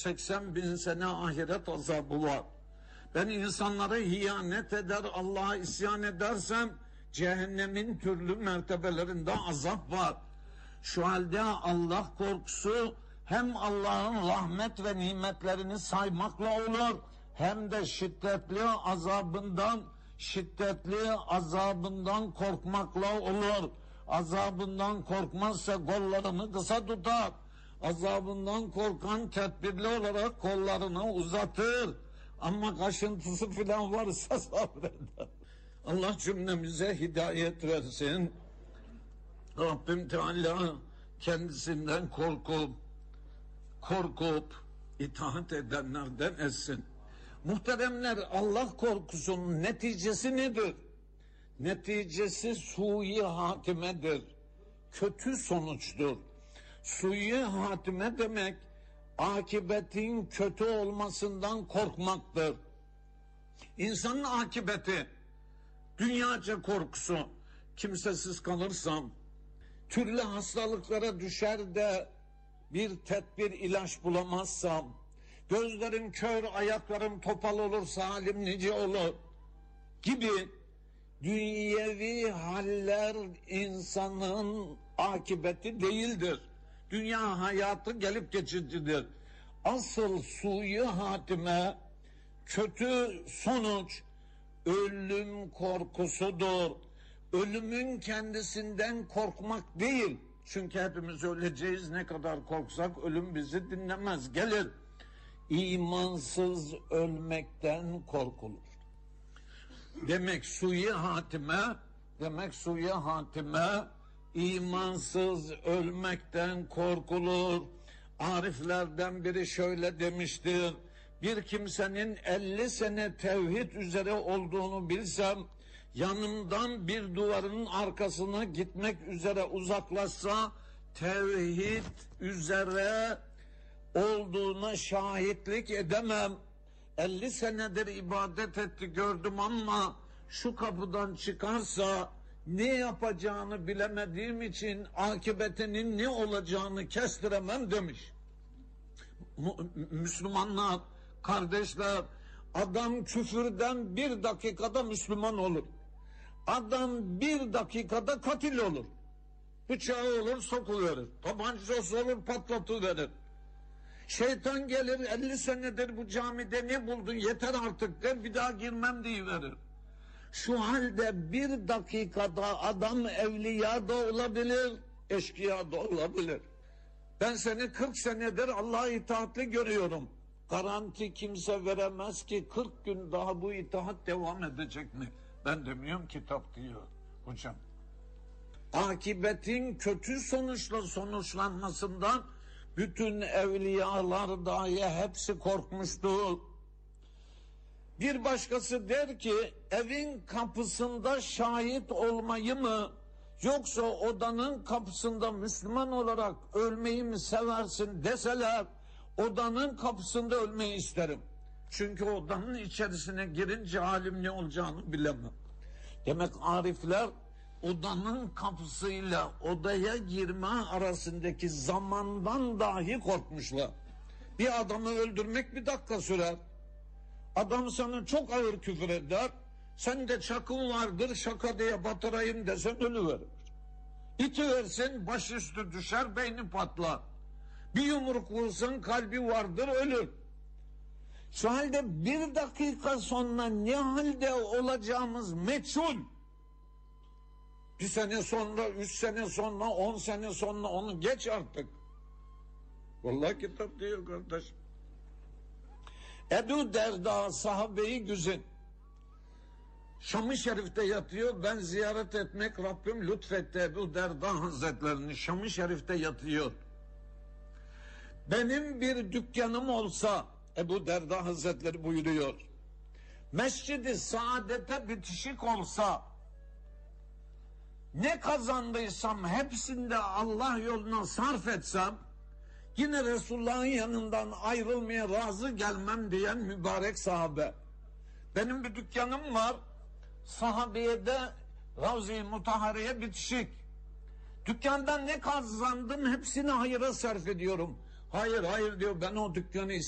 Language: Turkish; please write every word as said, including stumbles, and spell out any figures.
seksen bin sene ahiret azabı var. Ben insanlara hiyanet eder, Allah'a isyan edersem cehennemin türlü mertebelerinde azap var. Şu halde Allah korkusu hem Allah'ın rahmet ve nimetlerini saymakla olur, hem de şiddetli azabından, şiddetli azabından korkmakla olur. Azabından korkmazsa kollarını kısa tutar. Azabından korkan tedbirli olarak kollarını uzatır. Ama kaşıntısı filan varsa sabreder. Allah cümlemize hidayet versin. Rabbim Teala kendisinden korkup, korkup itaat edenlerden etsin. Muhteremler, Allah korkusunun neticesi nedir? Neticesi sui hatimedir. Kötü sonuçtur. Sui hatime demek akibetin kötü olmasından korkmaktır. İnsanın akibeti, dünyaca korkusu, kimsesiz kalırsam, türlü hastalıklara düşer de bir tedbir ilaç bulamazsam, gözlerim kör, ayaklarım topal olursa halim nice olur gibi dünyevi haller insanın akibeti değildir. Dünya hayatı gelip geçicidir. Asıl suyu hatime, kötü sonuç ölüm korkusudur. Ölümün kendisinden korkmak değil. Çünkü hepimiz öleceğiz, ne kadar korksak ölüm bizi dinlemez, gelir. İmansız ölmekten korkulur. Demek suyu hatime, demek suyu hatime, imansız ölmekten korkulur. Ariflerden biri şöyle demiştir: bir kimsenin elli sene tevhid üzere olduğunu bilsem, yanımdan bir duvarın arkasına gitmek üzere uzaklaşsa, tevhid üzere olduğuna şahitlik edemem. elli senedir ibadet etti gördüm ama şu kapıdan çıkarsa ne yapacağını bilemediğim için akıbetinin ne olacağını kestiremem demiş. Müslümanlar, kardeşler, adam küfürden bir dakikada Müslüman olur. Adam bir dakikada katil olur. Bıçağı olur sokuverir. Tabancası olur patlatıverir. Şeytan gelir, elli senedir bu camide ne buldun yeter artık der, bir daha girmem diyiverir. Şu halde bir dakikada adam evliya da olabilir, eşkıya da olabilir. Ben seni kırk senedir Allah'a itaatli görüyorum. Garanti kimse veremez ki kırk gün daha bu itaat devam edecek mi? Ben demiyorum, kitap diyor hocam. Akibetin kötü sonuçla sonuçlanmasından bütün evliyalar dahi hepsi korkmuştu. Bir başkası der ki, evin kapısında şahit olmayı mı, yoksa odanın kapısında Müslüman olarak ölmeyi mi seversin deseler, odanın kapısında ölmeyi isterim. Çünkü odanın içerisine girince halim ne olacağını bilemem. Demek arifler odanın kapısıyla odaya girme arasındaki zamandan dahi korkmuşlar. Bir adamı öldürmek bir dakika sürer. Adam sana çok ağır küfür eder. Sen de çakın vardır şaka diye batırayım desen ölüverir. İti versin başüstü düşer, beyni patlar. Bir yumruk vursan kalbi vardır ölür. Şu halde bir dakika sonra ne halde olacağımız meçhul. Bir sene sonra, üç sene sonra, on sene sonra onu geç artık. Vallahi kitap diyor kardeşim. Ebu Derda sahabe-i güzin Şam-ı Şerif'te yatıyor. Ben ziyaret etmek Rabbim lütfetti Ebu Derda Hazretlerini. Şam-ı Şerif'te yatıyor. Benim bir dükkanım olsa, Ebu Derda Hazretleri buyuruyor, Mescid-i Saadet'e bitişik olsa, ne kazandıysam hepsinde Allah yoluna sarf etsem, yine Resulullah'ın yanından ayrılmaya razı gelmem diyen mübarek sahabe. Benim bir dükkanım var, sahabeye de Ravzi-i Mutahhare'ye bitişik. Dükkandan ne kazandım hepsini hayıra sarf ediyorum. Hayır hayır diyor, ben o dükkanı